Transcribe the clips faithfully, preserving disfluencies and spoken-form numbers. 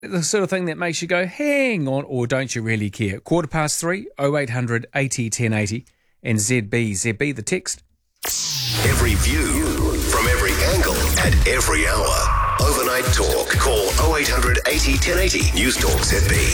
The sort of thing that makes you go, hang on, or don't you really care? Quarter past three, oh eight hundred eighty ten eighty, and Z B. Z B, the text. Every view, from every angle, at every hour. Overnight Talk. Call oh eight hundred eighty ten eighty. News Talk Z B.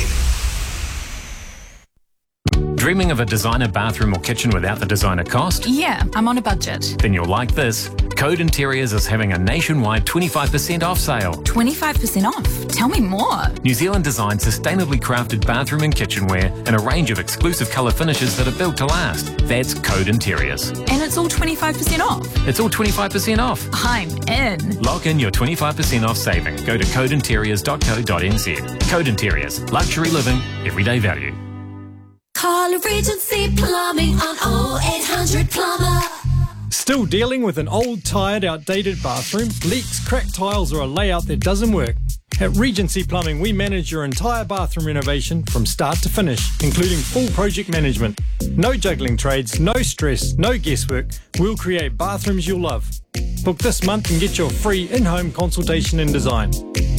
Dreaming of a designer bathroom or kitchen without the designer cost? Yeah, I'm on a budget. Then you'll like this. Code Interiors is having a nationwide twenty-five percent off sale. twenty-five percent off? Tell me more. New Zealand designed sustainably crafted bathroom and kitchenware in a range of exclusive colour finishes that are built to last. That's Code Interiors. And it's all twenty-five percent off? It's all twenty-five percent off. I'm in. Lock in your twenty-five percent off saving. Go to code interiors dot co dot n z. Code Interiors. Luxury living. Everyday value. Call Regency Plumbing on oh eight hundred plumber. Still dealing with an old, tired, outdated bathroom? Leaks, cracked tiles, or a layout that doesn't work? At Regency Plumbing, we manage your entire bathroom renovation from start to finish, including full project management. No juggling trades, no stress, no guesswork. We'll create bathrooms you'll love. Book this month and get your free in-home consultation and design.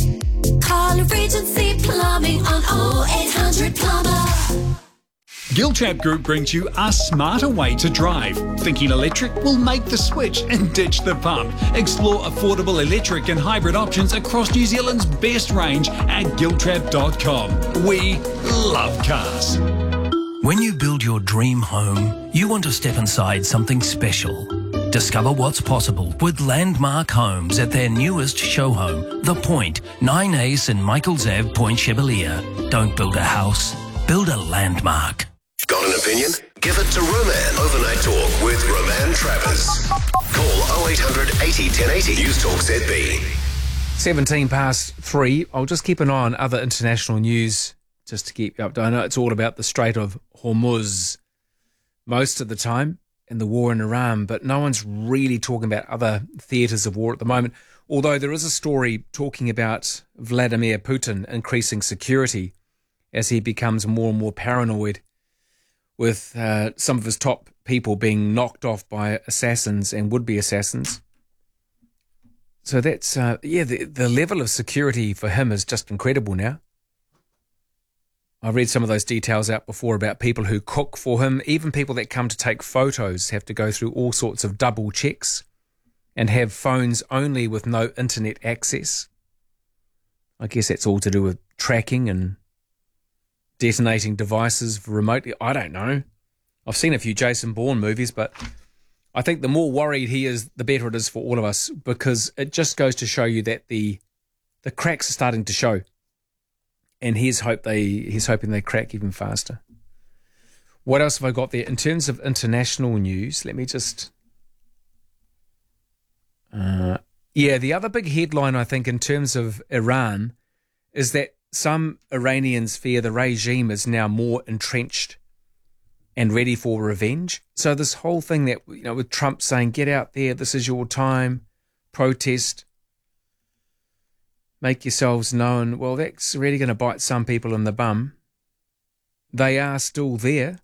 Call Regency Plumbing on oh eight hundred plumber. Giltrap Group brings you a smarter way to drive. Thinking electric? Will make the switch and ditch the pump. Explore affordable electric and hybrid options across New Zealand's best range at giltrap dot com. We love cars. When you build your dream home, you want to step inside something special. Discover what's possible with Landmark Homes at their newest show home, The Point, nine A St Michael's Ave, Point Chevalier. Don't build a house, build a landmark. Got an opinion? Give it to Roman. Overnight Talk with Roman Travers. Call oh eight hundred eighty ten eighty. News Talk Z B. seventeen past three. I'll just keep an eye on other international news just to keep you up. I know it's all about the Strait of Hormuz most of the time and the war in Iran, but no one's really talking about other theatres of war at the moment. Although there is a story talking about Vladimir Putin increasing security as he becomes more and more paranoid, with uh, some of his top people being knocked off by assassins and would-be assassins. So that's, uh, yeah, the, the level of security for him is just incredible now. I read some of those details out before about people who cook for him. Even people that come to take photos have to go through all sorts of double checks and have phones only with no internet access. I guess that's all to do with tracking and detonating devices remotely. I don't know. I've seen a few Jason Bourne movies, but I think the more worried he is, the better it is for all of us, because it just goes to show you that the the cracks are starting to show, and he's hope they he's hoping they crack even faster. What else have I got there in terms of international news? Let me just. Uh, yeah, the other big headline I think in terms of Iran is that some Iranians fear the regime is now more entrenched and ready for revenge. So this whole thing that, you know, with Trump saying, get out there, this is your time, protest, make yourselves known, well, that's really going to bite some people in the bum. They are still there.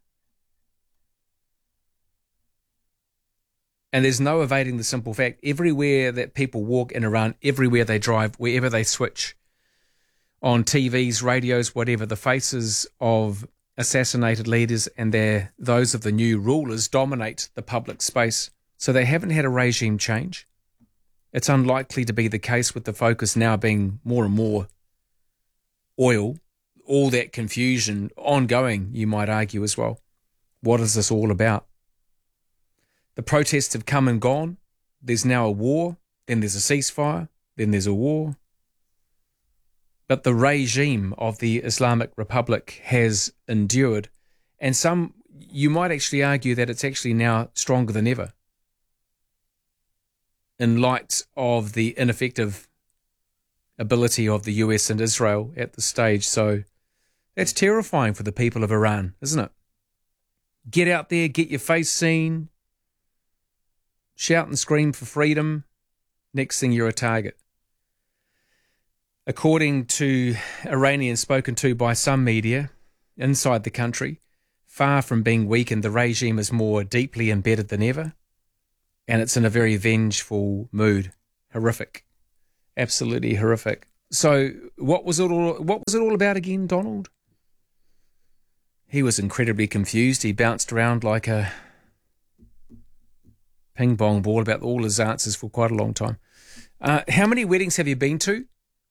And there's no evading the simple fact, everywhere that people walk in Iran, everywhere they drive, wherever they switch, on T Vs, radios, whatever, the faces of assassinated leaders and their those of the new rulers dominate the public space. So they haven't had a regime change. It's unlikely to be the case with the focus now being more and more oil, all that confusion ongoing, you might argue as well. What is this all about? The protests have come and gone. There's now a war, then there's a ceasefire, then there's a war. But the regime of the Islamic Republic has endured, and some, you might actually argue that it's actually now stronger than ever in light of the ineffective ability of the U S and Israel at this stage. So that's terrifying for the people of Iran, isn't it? Get out there, get your face seen, shout and scream for freedom. Next thing, you're a target. According to Iranians spoken to by some media inside the country, far from being weakened, the regime is more deeply embedded than ever, and it's in a very vengeful mood. Horrific. Absolutely horrific. So what was it all? What was it all about again, Donald? He was incredibly confused. He bounced around like a ping pong ball about all his answers for quite a long time. Uh, how many weddings have you been to?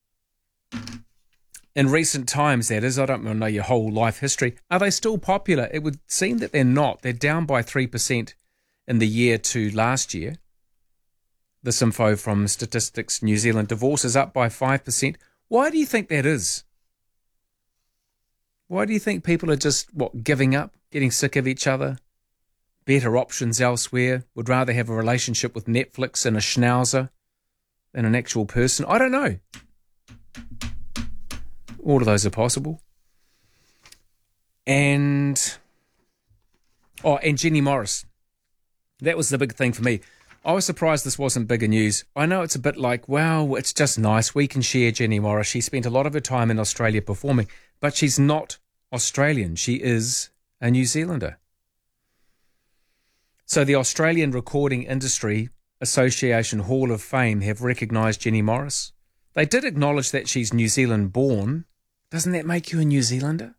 In recent times, that is. I don't know your whole life history. Are they still popular? It would seem that they're not. They're down by three percent in the year to last year. This info from Statistics New Zealand. Divorce is up by five percent. Why do you think that is? Why do you think people are just, what, giving up, getting sick of each other? Better options elsewhere, would rather have a relationship with Netflix and a schnauzer than an actual person? I don't know. All of those are possible. And, oh, and Jenny Morris. That was the big thing for me. I was surprised this wasn't bigger news. I know it's a bit like, wow, it's just nice. We can share Jenny Morris. She spent a lot of her time in Australia performing, but she's not Australian. She is a New Zealander. So the Australian Recording Industry Association Hall of Fame have recognised Jenny Morris. They did acknowledge that she's New Zealand born. Doesn't that make you a New Zealander?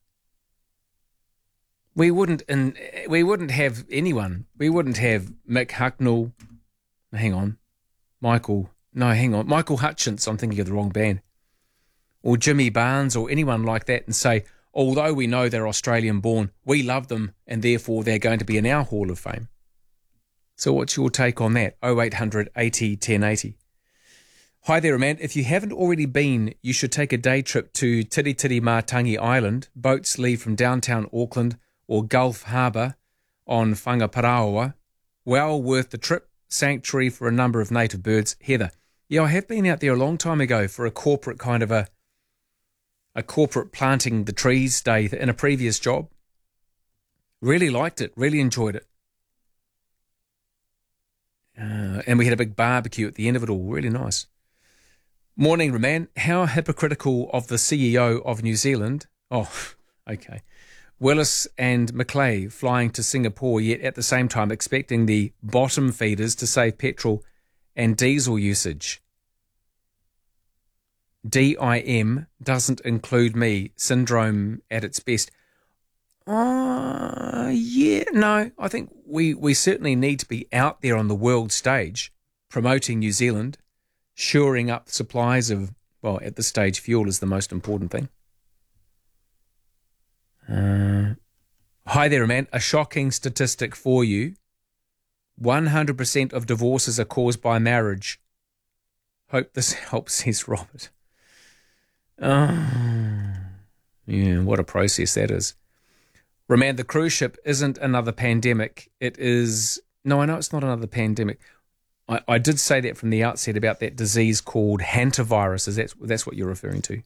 We wouldn't, in, we wouldn't have anyone. We wouldn't have Mick Hucknall. Hang on. Michael. No, hang on. Michael Hutchence. I'm thinking of the wrong band. Or Jimmy Barnes or anyone like that and say, although we know they're Australian born, we love them and therefore they're going to be in our Hall of Fame. So what's your take on that? oh eight hundred eighty ten eighty. Hi there, man. If you haven't already been, you should take a day trip to Tiritiri Matangi Island. Boats leave from downtown Auckland or Gulf Harbour on Whangaparaoa. Well worth the trip. Sanctuary for a number of native birds. Heather. Yeah, I have been out there a long time ago for a corporate kind of a a corporate planting the trees day in a previous job. Really liked it. Really enjoyed it. Uh, and we had a big barbecue at the end of it all. Really nice. Morning, Roman. How hypocritical of the C E O of New Zealand. Oh, okay. Willis and Macleay flying to Singapore, yet at the same time expecting the bottom feeders to save petrol and diesel usage. D I M doesn't include me. Syndrome at its best. Uh, yeah, no, I think we, we certainly need to be out there on the world stage promoting New Zealand, shoring up supplies of, well, at this stage, fuel is the most important thing. Uh, hi there, man. A shocking statistic for you. one hundred percent of divorces are caused by marriage. Hope this helps, says Robert. Oh, yeah, what a process that is. Roman, the cruise ship isn't another pandemic. It is... No, I know it's not another pandemic. I, I did say that from the outset about that disease called hantavirus. Is that, that's what you're referring to?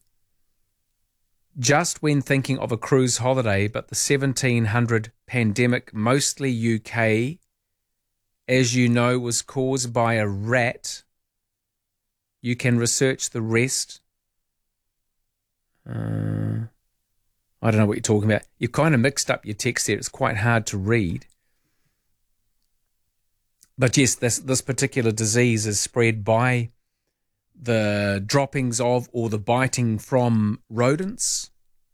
Just when thinking of a cruise holiday, but the seventeen hundred pandemic, mostly U K, as you know, was caused by a rat. You can research the rest. Uh, I don't know what you're talking about. You've kind of mixed up your text there. It's quite hard to read. But yes, this, this particular disease is spread by the droppings of or the biting from rodents.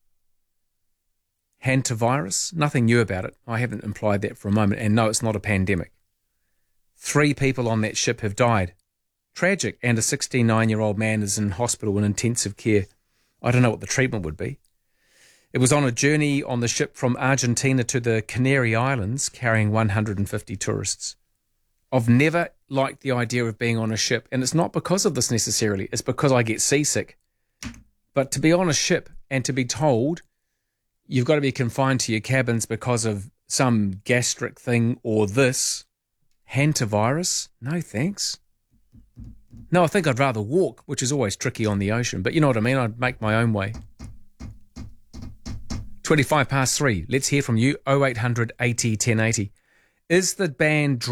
Hantavirus, nothing new about it. I haven't implied that for a moment. And no, it's not a pandemic. Three people on that ship have died. Tragic. And a sixty-nine-year-old man is in hospital in intensive care. I don't know what the treatment would be. It was on a journey on the ship from Argentina to the Canary Islands, carrying one hundred fifty tourists. I've never liked the idea of being on a ship, and it's not because of this necessarily. It's because I get seasick. But to be on a ship and to be told you've got to be confined to your cabins because of some gastric thing or this, hantavirus, no thanks. No, I think I'd rather walk, which is always tricky on the ocean. But you know what I mean? I'd make my own way. twenty-five past three. Let's hear from you. oh eight hundred eighty ten eighty. Is the band...